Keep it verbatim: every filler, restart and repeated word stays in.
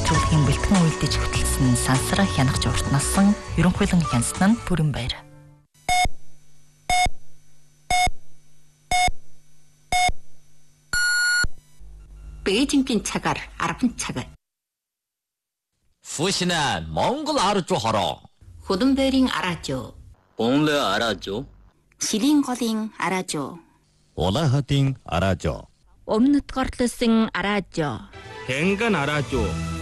байгууллагын бэлтгэн үйлдэж хөтлсөн сансар хянагч урт насан ерөнхийлөн хянсан нь бүрэн баяр. 베이징빈 차갈 아랍은 차갈 후신은 몽골 알아줘 하라. 호든베링 알아줘. 본래 알아줘. 시링거링 알아줘. 올라하팅 알아줘. 옴누트거르스ing 알아줘. 댕간 알아줘.